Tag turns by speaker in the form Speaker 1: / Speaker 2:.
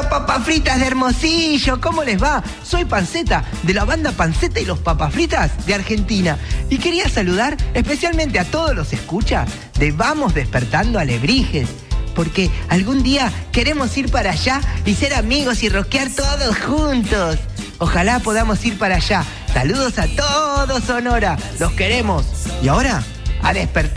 Speaker 1: papas fritas de Hermosillo, ¿cómo les va? Soy Panceta, de la banda Panceta y los Papas Fritas de Argentina. Y quería saludar especialmente a todos los escuchas de Vamos Despertando Alebrijes, porque algún día queremos ir para allá y ser amigos y rockear todos juntos. Ojalá podamos ir para allá. Saludos a todos, Sonora. Los queremos. Y ahora, a despertar.